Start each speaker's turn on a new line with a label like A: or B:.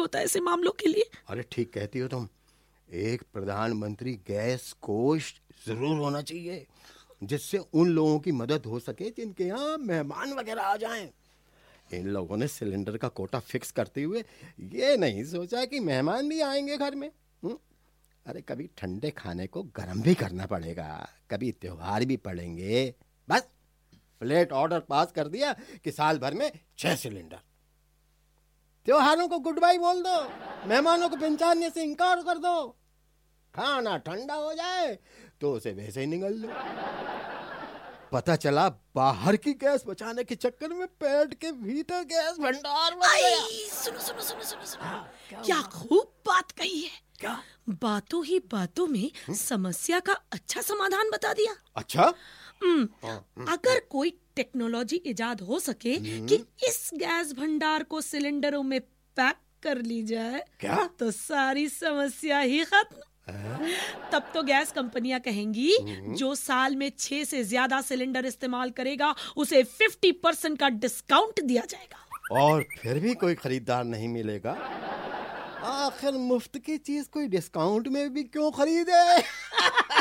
A: होता है ऐसे मामलों के लिए।
B: अरे ठीक कहती हो तुम, एक प्रधानमंत्री गैस कोष जरूर होना चाहिए, जिससे उन लोगों की मदद हो सके जिनके यहाँ मेहमान वगैरह आ जाएं। इन लोगों ने सिलेंडर का कोटा फिक्स करते हुए ये नहीं सोचा कि मेहमान भी आएंगे घर में। अरे कभी ठंडे खाने को गर्म भी करना पड़ेगा, कभी त्योहार भी पड़ेंगे। बस प्लेट ऑर्डर पास कर दिया कि साल भर में 6 सिलेंडर। त्योहारों को गुड बाय बोल दो, मेहमानों को पहचानने से इनकार कर दो। खाना ठंडा हो जाए तो उसे वैसे ही निगल लो। पता चला बाहर की गैस बचाने के चक्कर में पेट के भीतर गैस भंडार बन गया।
A: सुनो सुनो सुनो सुनो सुनो, क्या खूब बात कही है।
B: क्या
A: बातों ही बातों में समस्या का अच्छा समाधान बता दिया।
B: अच्छा,
A: अगर कोई टेक्नोलॉजी इजाद हो सके कि इस गैस भंडार को सिलेंडरों में पैक कर ली जाए,
B: क्या
A: तो सारी समस्या ही खत्म। तब तो गैस कंपनियां कहेंगी जो साल में 6 से ज्यादा सिलेंडर इस्तेमाल करेगा उसे 50% का डिस्काउंट दिया जाएगा।
B: और फिर भी कोई खरीदार नहीं मिलेगा। आखिर मुफ्त की चीज कोई डिस्काउंट में भी क्यों खरीदे।